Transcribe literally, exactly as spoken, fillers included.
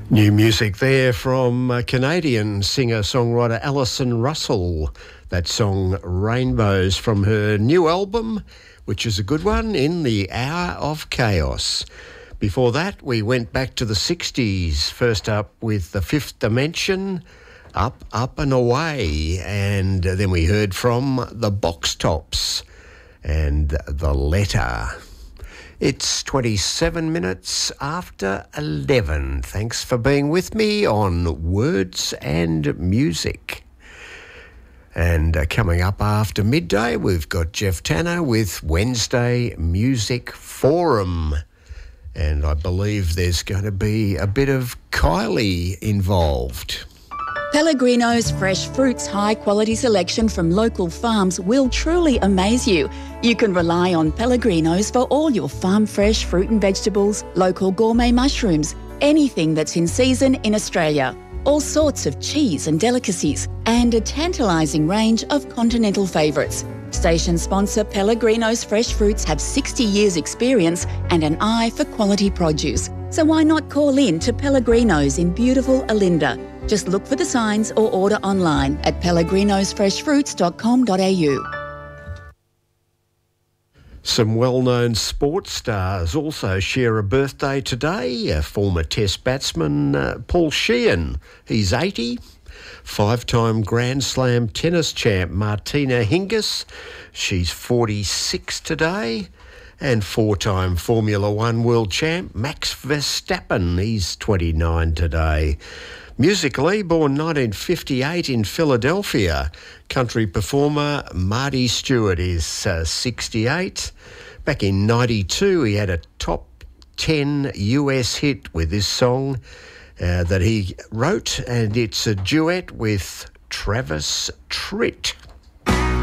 New music there from uh, Canadian singer-songwriter Alison Russell. That song Rainbows from her new album, which is a good one, In the Hour of Chaos. Before that, we went back to the sixties, first up with The Fifth Dimension, Up, Up and Away, and then we heard from The Box Tops and The Letter. It's twenty-seven minutes after eleven. Thanks for being with me on Words and Music. And uh, coming up after midday, we've got Jeff Tanner with Wednesday Music Forum. And I believe there's going to be a bit of Kylie involved. Pellegrino's fresh fruits high-quality selection from local farms will truly amaze you. You can rely on Pellegrino's for all your farm-fresh fruit and vegetables, local gourmet mushrooms, anything that's in season in Australia, all sorts of cheese and delicacies, and a tantalising range of continental favourites. Station sponsor Pellegrino's Fresh Fruits have sixty years experience and an eye for quality produce. So why not call in to Pellegrino's in beautiful Olinda? Just look for the signs or order online at pellegrinos fresh fruits dot com dot a u. Some well-known sports stars also share a birthday today. A former Test batsman, uh, Paul Sheehan, he's eighty. Five-time Grand Slam tennis champ Martina Hingis, she's forty-six today. And four-time Formula One world champ Max Verstappen, he's twenty-nine today. Musically, born nineteen fifty-eight in Philadelphia, country performer Marty Stewart is uh, sixty-eight. Back in ninety-two, he had a top ten U S hit with this song uh, that he wrote, and it's a duet with Travis Tritt.